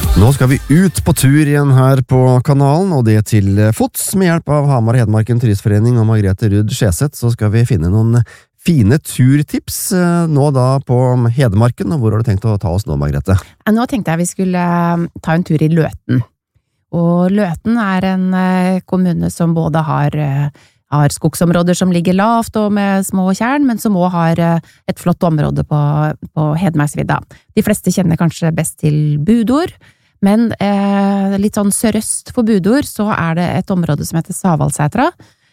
Nå skal vi ut på tur igjen her på kanalen, og det til fots. Med hjelp av Hamar Hedmarken Turistforening og Margrethe Rudd Skjeseth, så skal vi finne noen fine turtips nå da på Hedmarken. Og hvor har du tenkt å ta oss nå, Margrethe? Nå tenkte jeg vi skulle ta en tur i Løten. Og Løten en kommune som både har skogsområder som ligger lavt og med små tjern, men som også har et flott område på Hedmarksvidda. De fleste kjenner kanskje best til Budord, men litt sånn sørøst for Budord så det et område som heter Savalsetra,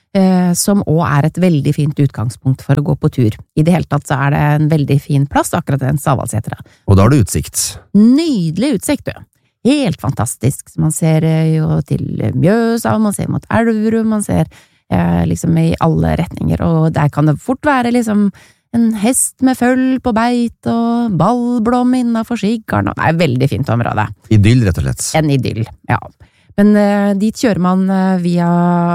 som også et veldig fint utgangspunkt for å gå på tur. I det hele tatt så det en veldig fin plass, akkurat den Savalsetra. Og da har du utsikt. Nydelig utsikt, du. Helt fantastisk. Man ser jo til Mjøsa, man ser mot Elverum, man ser liksom i alle retninger, og der kan det fort være liksom en hest med føll på beit og ballblom innenfor skikkeren, og det et veldig fint område. Idyll, rett og slett. En idyll, ja. Men dit kjører man via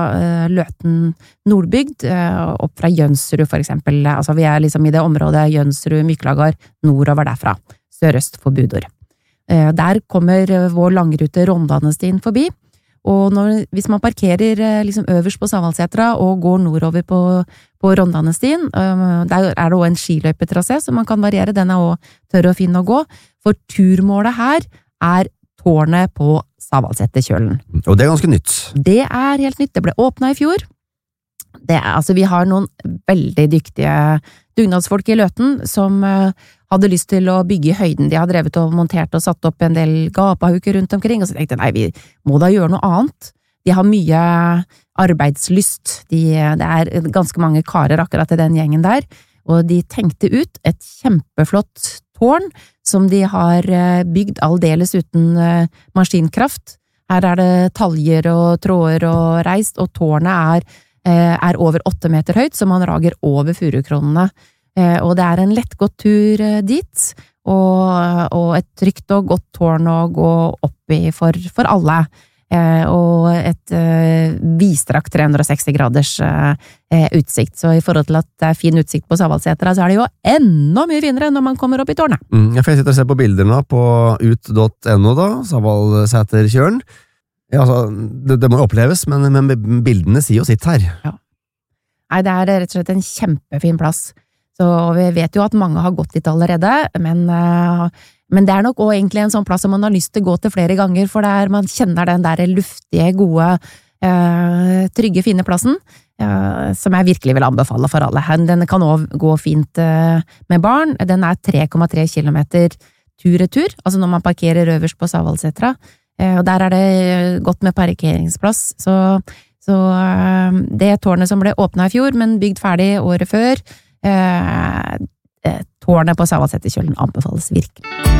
Løten Nordbygd, opp fra Jønsrud for eksempel, altså vi liksom i det området Jønsrud, Myklagard, nordover derfra, sørøst for Budord. Der kommer vår langrute Rondanestien forbi, og hvis man parkerer liksom øverst på Savalsetra og går nordover på Rondanestien, der det også en skiløypetrasé, så man kan variere, den også tørr og fin å gå, for turmålet her tårnet på Savalseterkjølen. Og det ganske nytt. Det helt nytt, det ble åpnet i fjor. Altså vi har noen veldig dyktige dugnadsfolk i Løten som hadde lyst til å bygge i høyden. De har drevet og montert og satt opp en del gapahuker rundt omkring, og så tenkte jeg, nei, vi må da gjøre noe annet. De har mye arbeidslyst. Det ganske mange karer akkurat i den gjengen der, og de tenkte ut et kjempeflott tårn som de har bygd aldeles uten maskinkraft. Her det taljer og tråder og reist, og tårnet over 8 meter høyt, så man rager over furukronene. Og det en lettgått tur dit, og et trygt og godt tårn å gå opp i for alle. Og et vidstrakt 360 graders utsikt. Så i forhold til at det fin utsikt på Savalsetra, så det jo enda mye finere når man kommer opp i tårnet. Jeg får sitte og se på bildene på ut.no da, Savalseterkjølen. Ja, altså, det må oppleves, men bildene sier jo sitt her. Ja. Nei, det rett og slett en kjempefin plass. Så vi vet jo at mange har gått dit allerede, men det nok også egentlig en sånn plass som man har lyst til å gå til flere ganger, for man kjenner den der luftige, gode, trygge, fine plassen, som jeg virkelig vil anbefale for alle. Den kan også gå fint med barn. Den 3,3 kilometer tur-retur, altså når man parkerer øverst på Savalsetra, og der det godt med parkeringsplass, så det tårnet som ble åpnet i fjor, men bygd ferdig året før, tårnet på Savalseterkjølen anbefales virkelig.